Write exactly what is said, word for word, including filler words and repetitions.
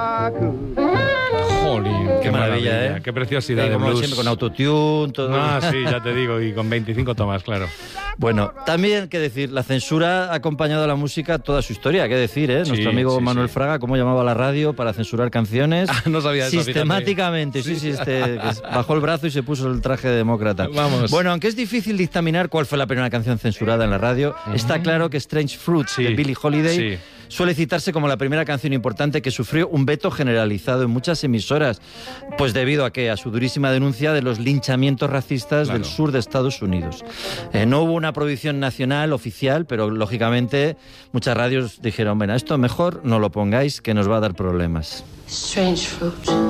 Jolín, qué, Qué maravilla, maravilla, ¿eh? qué preciosidad Sí, de como blues. siempre, con autotune, todo. Ah, sí, ya te digo, y con veinticinco tomas, claro. Bueno, también, qué decir, la censura ha acompañado a la música toda su historia, qué decir, ¿eh? Sí, Nuestro amigo sí, Manuel sí. Fraga, cómo llamaba a la radio para censurar canciones. Ah, no sabía eso, fíjate. Sistemáticamente, sí, sí, este, que bajó el brazo y se puso el traje de demócrata. Vamos. Bueno, aunque es difícil dictaminar cuál fue la primera canción censurada en la radio, uh-huh. está claro que Strange Fruits Sí, de Billie Holiday sí. suele citarse como la primera canción importante que sufrió un veto generalizado en muchas emisoras, pues debido a que a su durísima denuncia de los linchamientos racistas Claro. del sur de Estados Unidos. Eh, no hubo una prohibición nacional oficial, pero lógicamente muchas radios dijeron, bueno, esto mejor no lo pongáis, que nos va a dar problemas. Strange fruit.